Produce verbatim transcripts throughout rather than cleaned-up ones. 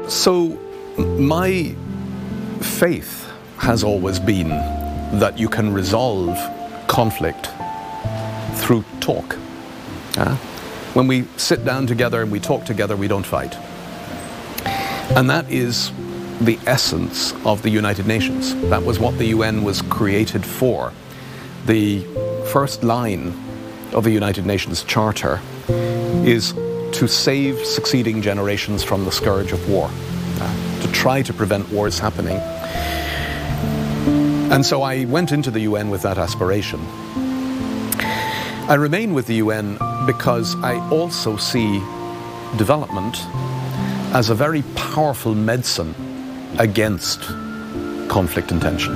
So, my faith has always been that you can resolve conflict through talk. Uh, when we sit down together and we talk together, we don't fight. And that is the essence of the United Nations. That was what the U N was created for. The first line of the United Nations Charter is to save succeeding generations from the scourge of war, uh, to try to prevent wars happening. And so I went into the U N with that aspiration. I remain with the U N because I also see development as a very powerful medicine against conflict and tension.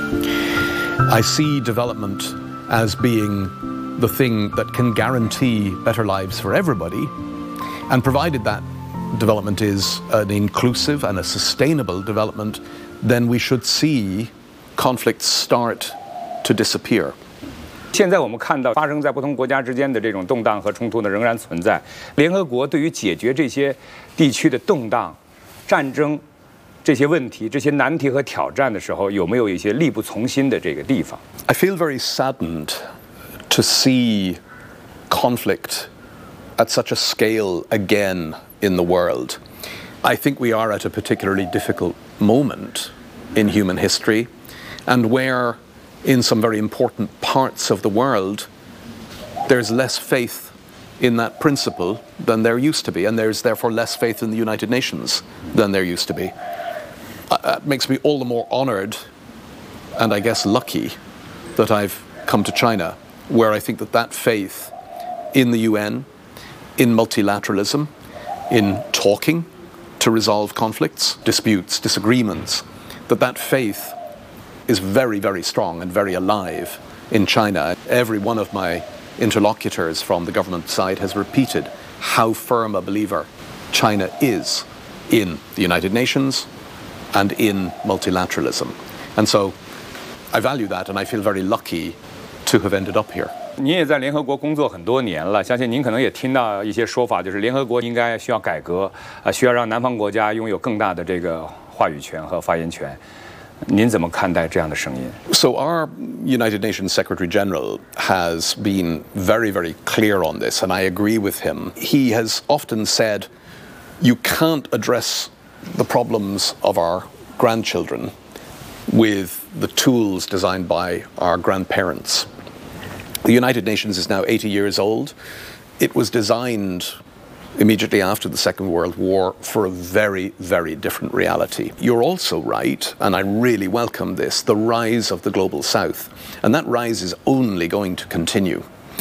I see development as being the thing that can guarantee better lives for everybody, and provided that development is an inclusive and a sustainable development, then we should see conflicts start to disappear. 现在我们看到发生在不同国家之间的这种动荡和冲突呢，仍然存在。联合国对于解决这些地区的动荡、战争这些问题、这些难题和挑战的时候，有没有一些力不从心的这个地方 I feel very saddened to see conflict at such a scale again in the world. I think we are at a particularly difficult moment in human history, and where in some very important parts of the world there's less faith in that principle than there used to be, and there's therefore less faith in the United Nations than there used to be. Uh, that makes me all the more honored and I guess lucky that I've come to China, where I think that that faith in the U N, in multilateralism, in talking to resolve conflicts, disputes, disagreements, that that faith is very, very strong and very alive in China. Every one of my interlocutors from the government side has repeated how firm a believer China is in the United Nations and in multilateralism. And so I value that, and I feel very lucky to have ended up here. 您也在联合国工作很多年了，相信您可能也听到一些说法，就是联合国应该需要改革，啊，需要让南方国家拥有更大的这个话语权和发言权。您怎么看待这样的声音 So our United Nations Secretary General has been very, very clear on this, and I agree with him. He has often said, you can't address the problems of our grandchildren with the tools designed by our grandparents. The United Nations is now eighty years old. It was designed immediately after the Second World War for a very, very different reality. You're also right, and I really welcome this, the rise of the Global South. And that rise is only going to continue.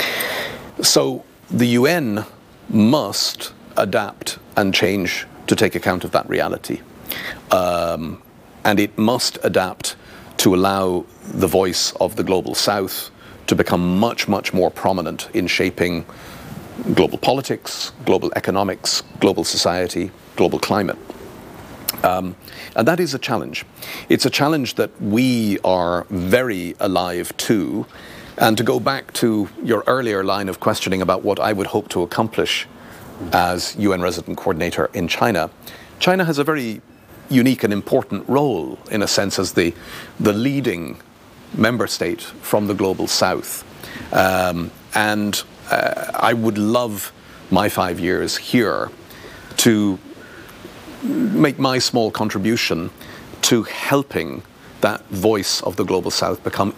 So the U N must adapt and change to take account of that reality. Um, and it must adapt to allow the voice of the Global South to become much, much more prominent in shaping global politics, global economics, global society, global climate. Um, and that is a challenge. It's a challenge that we are very alive to. And to go back to your earlier line of questioning about what I would hope to accomplish as U N Resident Coordinator in China, China has a very unique and important role, in a sense, as the, the leading member state from the Global South. Um, and uh, I would love my five years here to make my small contribution to helping that voice of the Global South become